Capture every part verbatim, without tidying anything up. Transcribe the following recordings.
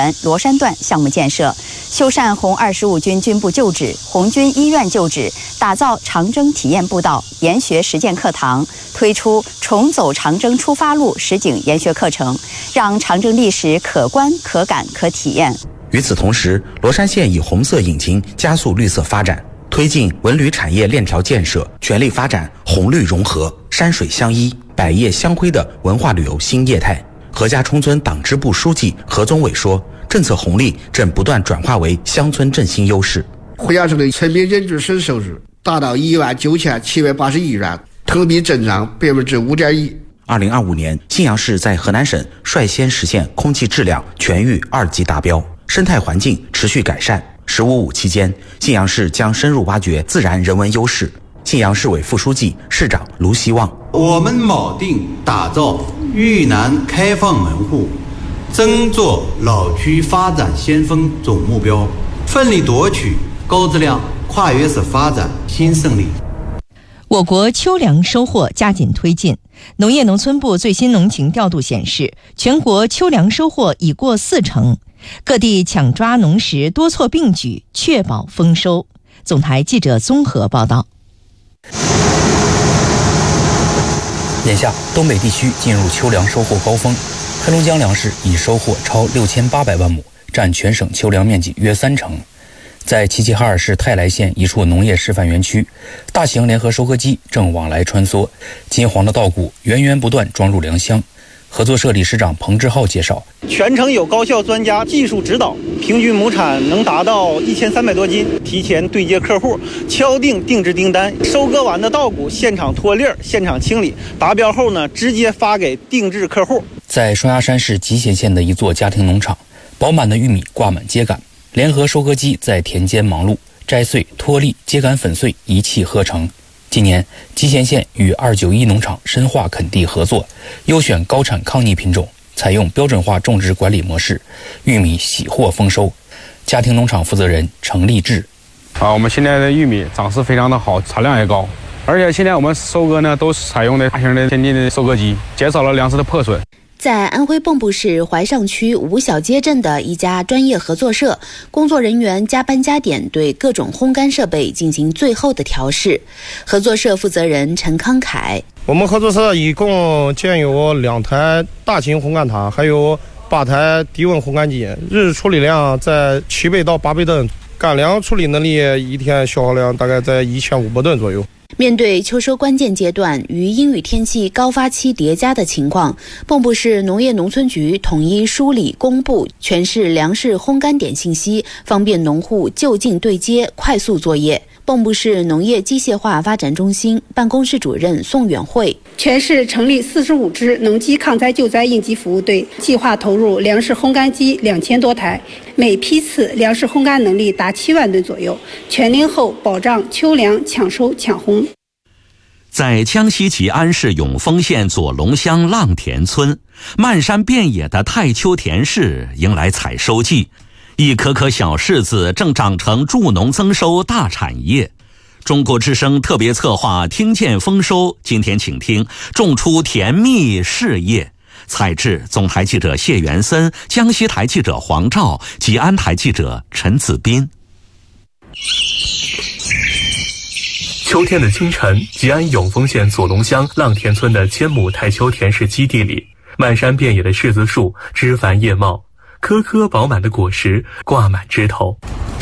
罗山段项目建设，修缮红二十五军军部旧址、红军医院旧址，打造长征体验步道、研学实践课堂，推出重走长征出发路实景研学课程，让长征历史可观、可感、可体验。 与此同时，罗山县以红色引擎加速绿色发展，推进文旅产业链条建设，全力发展红绿融合、山水相依、百业相辉的文化旅游新业态。何家冲村党支部书记何宗伟说，政策红利正不断转化为乡村振兴优势。 何家村的村民人均省收入达到一万九千七百八十一元，同比增长百分之五点一。 二零二五年，信阳市在河南省率先实现空气质量全域二级达标，生态环境持续改善。十五五期间，信阳市将深入挖掘自然人文优势。信阳市委副书记、市长卢希望， 我们铆定打造豫南开放门户、争做老区发展先锋总目标，奋力夺取高质量跨越式发展新胜利。 我国秋粮收获加紧推进。农业农村部最新农情调度显示，全国秋粮收获已过四成，各地抢抓农时多措并举，确保丰收。总台记者综合报道。 眼下，东北地区进入秋粮收获高峰，黑龙江粮食已收获超六千八百万亩，占全省秋粮面积约三成。在齐齐哈尔市泰来县一处农业示范园区，大型联合收割机正往来穿梭，金黄的稻谷源源不断装入粮箱。合作社理事长彭志浩介绍， 全程有高校专家技术指导，平均亩产能达到一千三百多斤。提前对接客户，敲定定制订单，收割完的稻谷现场脱粒儿，现场清理，达标后呢，直接发给定制客户。 在双鸭山市集贤县的一座家庭农场，饱满的玉米挂满秸秆，联合收割机在田间忙碌，摘穗、脱粒、秸秆粉碎一气呵成。今年，集贤县与二九一农场深化垦地合作，优选高产抗逆品种，采用标准化种植管理模式，玉米喜获丰收。家庭农场负责人程立志： 啊，我们现在的玉米长势非常的好，产量也高，而且现在我们收割呢都采用的大型的先进的收割机，减少了粮食的破损。 在安徽蚌埠市怀上区五小街镇的一家专业合作社，工作人员加班加点对各种烘干设备进行最后的调试。合作社负责人陈康凯： 我们合作社一共建有两台大型烘干塔，还有八台低温烘干机，日处理量在七倍到八倍吨，干粮处理能力一天消耗量大概在一千五百吨左右。 面对秋收关键阶段与阴雨天气高发期叠加的情况，蚌埠市农业农村局统一梳理公布全市粮食烘干点信息，方便农户就近对接，快速作业。蚌埠市农业机械化发展中心办公室主任宋远慧： 全市成立四十五支农机抗灾救灾应急服务队，计划投入粮食烘干机两千多台，每批次粮食烘干能力达七万吨左右，全龄后保障秋粮抢收抢烘。 在江西吉安市永丰县左龙乡浪田村，漫山遍野的太丘田氏迎来采收季，一颗颗小柿子正长成助农增收大产业。中国之声特别策划听见丰收，今天请听种出甜蜜事业。采制总台记者谢元森，江西台记者黄照，吉安台记者陈子斌。 秋天的清晨，吉安永丰县左龙乡浪田村的千亩太丘田氏基地里，漫山遍野的柿子树枝繁叶茂，颗颗饱满的果实挂满枝头。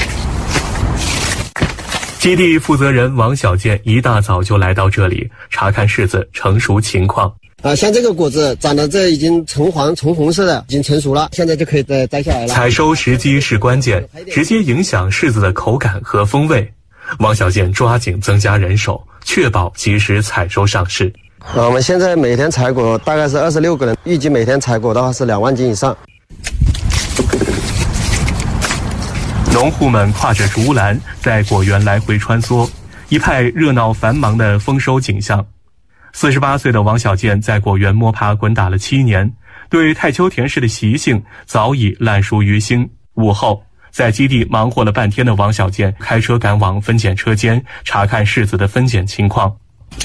基地负责人王小健一大早就来到这里查看柿子成熟情况。 啊，像这个果子长得这已经橙黄橙红色的，已经成熟了，现在就可以再摘下来了。 采收时机是关键，直接影响柿子的口感和风味。王小健抓紧增加人手，确保及时采收上市。 啊，我们现在每天采果大概是二十六个人，预计每天采果的话是两万斤以上。 农户们挎着竹篮在果园来回穿梭，一派热闹繁忙的丰收景象。四十八岁的王小健在果园摸爬滚打了七年，对太丘田氏的习性早已烂熟于心。午后，在基地忙活了半天的王小健开车赶往分拣车间，查看柿子的分拣情况。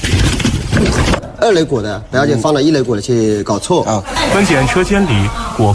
二类果的不要紧，放了一类果的去搞错啊。 分拣车间里果